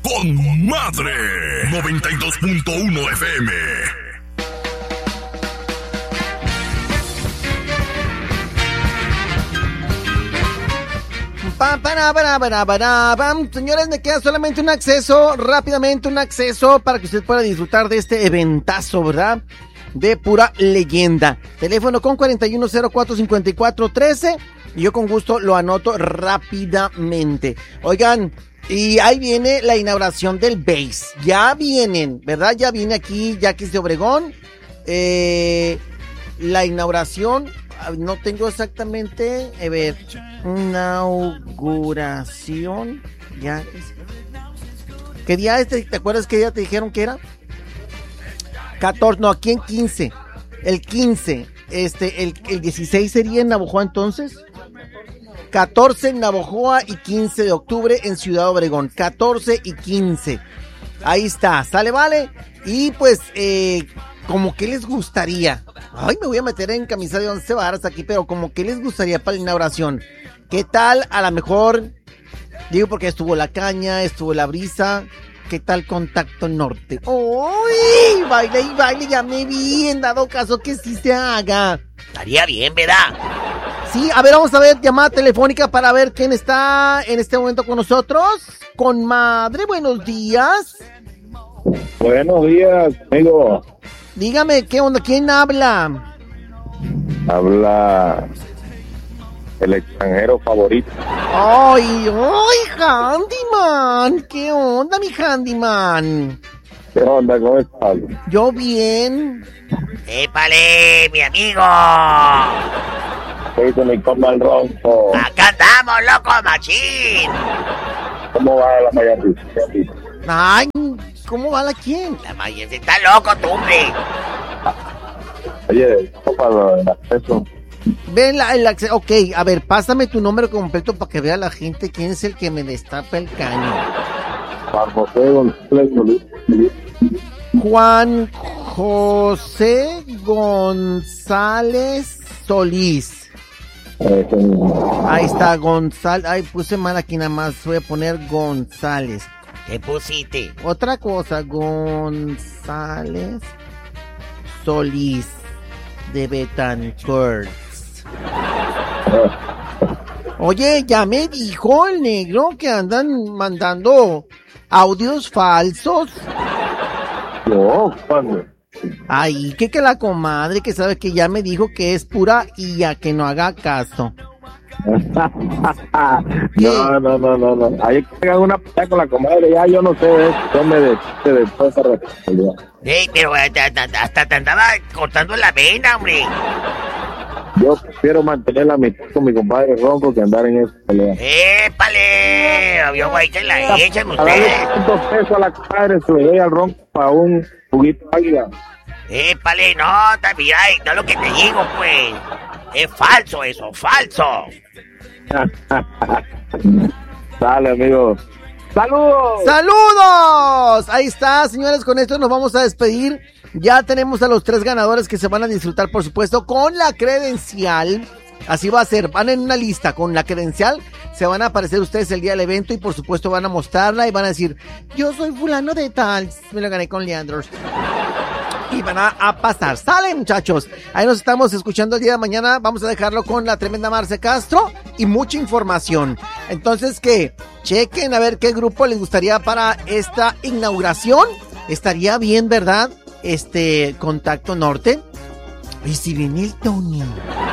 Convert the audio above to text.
con Madre 92.1 FM. Señores, me queda solamente un acceso, rápidamente un acceso para que usted pueda disfrutar de este eventazo, ¿verdad? De pura leyenda. Teléfono con 4104-5413 y yo con gusto lo anoto rápidamente. Oigan, y ahí viene la inauguración del BASE. Ya vienen, ¿verdad? Ya viene aquí Yaquis de Obregón. La inauguración, no tengo exactamente, a ver, inauguración, ya. ¿Qué día es? ¿Te acuerdas qué día te dijeron que era? 14, no, aquí en 15. El 15, el 16 sería en Navojoa entonces. 14 en Navojoa y 15 de octubre en Ciudad Obregón. 14 y 15. Ahí está, sale, vale. Y pues, como que les gustaría. Ay, me voy a meter en camisa de 11 varas aquí, pero como que les gustaría para la inauguración. ¿Qué tal? A lo mejor, digo porque estuvo la caña, estuvo la brisa. ¿Qué tal Contacto Norte? ¡Uy! Baile y baile, ya me vi, en dado caso que sí se haga. Estaría bien, ¿verdad? Sí, a ver, vamos a ver, llamada telefónica para ver quién está en este momento con nosotros. Con Madre, buenos días. Buenos días, amigo. Dígame, ¿qué onda? ¿Quién habla? Habla el extranjero favorito. ¡Ay, Handyman! ¿Qué onda, mi Handyman? ¿Qué onda? ¿Cómo estás? Yo bien. ¡Épale, mi amigo! ¿Qué dice mi compa el Ronco? ¡Acá andamos, loco, machín! ¿Cómo va la Mayapis? Ay, ¿cómo va la quién? La Mayapis está loco, tú, hombre. Oye, compa, el acceso. Ven el acceso. Ok, a ver, pásame tu nombre completo para que vea la gente quién es el que me destapa el caño. Juan José González Solís. Juan José González Solís. Ahí está, González. Ay, puse mal aquí nada más. Voy a poner González. ¿Qué pusiste? Otra cosa, González Solís de Betancourt. Oye, ya me dijo el negro que andan mandando audios falsos. No, ¿cuándo? Ay, que la comadre que sabe que ya me dijo que es pura y ya que no haga caso. No. Hay que pegar una pelea con la comadre. Ya yo no sé dónde de toda esa responsabilidad. Ey, pero hasta te andaba cortando la vena, hombre. Yo prefiero mantener la amistad con mi compadre Ronco que andar en esa pelea. ¡Épale! Yo voy a la echan ustedes. $2 a la comadre se le doy al Ronco para un juguito águila. ¡Épale! No, mira, no es lo que te digo, pues. Es falso eso, falso. Dale, amigo. ¡Saludos! ¡Saludos! Ahí está, señores, con esto nos vamos a despedir. Ya tenemos a los 3 ganadores que se van a disfrutar, por supuesto, con la credencial. Así va a ser, van en una lista con la credencial. Se van a aparecer ustedes el día del evento y por supuesto van a mostrarla y van a decir, yo soy fulano de tal, me lo gané con Leandros. Y van a pasar. ¡Sale, muchachos! Ahí nos estamos escuchando el día de mañana. Vamos a dejarlo con la tremenda Marce Castro y mucha información. Entonces, que chequen a ver qué grupo les gustaría para esta inauguración. Estaría bien, ¿verdad? Contacto Norte. Y si viene el Tony.